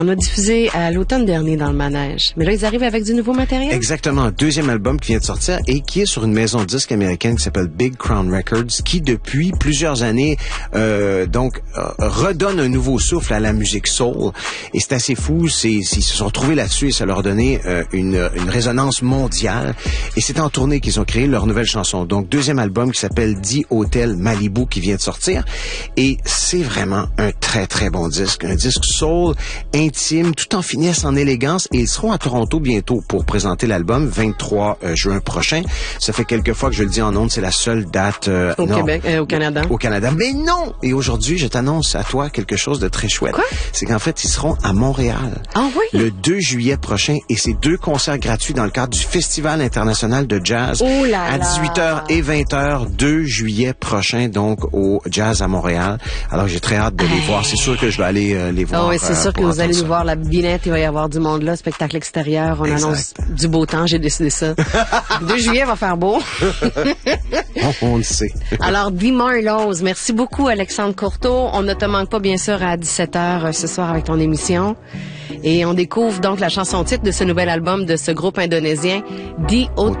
On a diffusé à l'automne dernier dans le manège. Mais là, ils arrivent avec du nouveau matériel? Exactement. Un deuxième album qui vient de sortir et qui est sur une maison de disques américaine qui s'appelle Big Crown Records, qui depuis plusieurs années redonne un nouveau souffle à la musique soul. Et c'est assez fou. Ils se sont trouvés là-dessus et ça leur a donné une résonance mondiale. Et c'est en tournée qu'ils ont créé leur nouvelle chanson. Donc, deuxième album qui s'appelle The Hotel Malibu qui vient de sortir. Et c'est vraiment un très, très bon disque. Un disque soul intime, tout en finesse, en élégance, et ils seront à Toronto bientôt pour présenter l'album, 23 juin prochain. Ça fait quelques fois que je le dis en ondes, c'est la seule date au Québec, au Canada. Au Canada, mais non! Et aujourd'hui, je t'annonce à toi quelque chose de très chouette. Quoi? C'est qu'en fait, ils seront à Montréal. Ah oui? Le 2 juillet prochain, et c'est 2 concerts gratuits dans le cadre du Festival international de jazz. Oh là à là. 18h et 20h, 2 juillet prochain, donc au Jazz à Montréal. Alors, j'ai très hâte de les voir. C'est sûr que je vais aller les voir. Ah oui, c'est sûr que vous allez nous voir la binette, il va y avoir du monde là, spectacle extérieur, on annonce du beau temps, j'ai décidé ça. 2 juillet va faire beau. on le sait. Alors, The Marlows, merci beaucoup Alexandre Courteau. On ne te manque pas bien sûr à 17h ce soir avec ton émission. Et on découvre donc la chanson titre de ce nouvel album de ce groupe indonésien, The Hotel.